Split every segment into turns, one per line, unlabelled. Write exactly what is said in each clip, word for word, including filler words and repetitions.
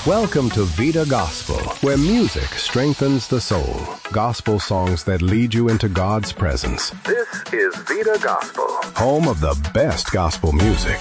Welcome to Vida Gospel, where music strengthens the soul. Gospel songs that lead you into God's presence.
This is Vida Gospel,
home of the best gospel music.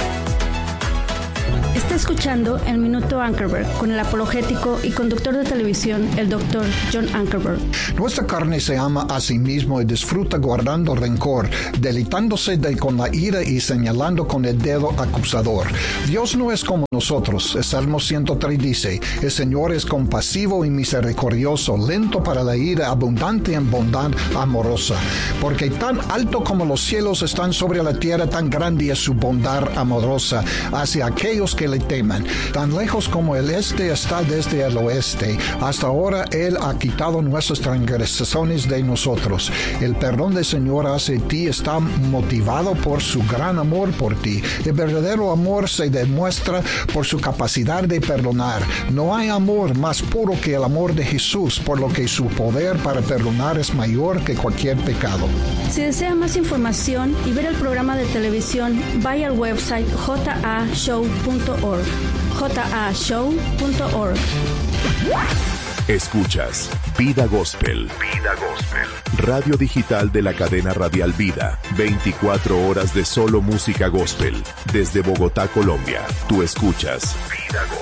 Está escuchando El Minuto Ankerberg con el apologético y conductor de televisión, el doctor John Ankerberg.
Nuestra carne se ama a sí mismo y disfruta guardando rencor, deleitándose de con la ira y señalando con el dedo acusador. Dios no es como nosotros. El Salmo ciento tres dice, el Señor es compasivo y misericordioso, lento para la ira, abundante en bondad amorosa. Porque tan alto como los cielos están sobre la tierra, tan grande es su bondad amorosa hacia aquellos que le teman. Tan lejos como el este está desde el oeste, hasta ahora Él ha quitado nuestras transgresiones de nosotros. El perdón del Señor hacia ti está motivado por su gran amor por ti. El verdadero amor se demuestra por su capacidad de perdonar. No hay amor más puro que el amor de Jesús, por lo que su poder para perdonar es mayor que cualquier pecado.
Si desea más información y ver el programa de televisión, vaya al website j a show punto org. j a show punto org.
Escuchas Vida Gospel.
Vida Gospel.
Radio digital de la cadena radial Vida. veinticuatro horas de solo música gospel. Desde Bogotá, Colombia. Tú escuchas
Vida Gospel.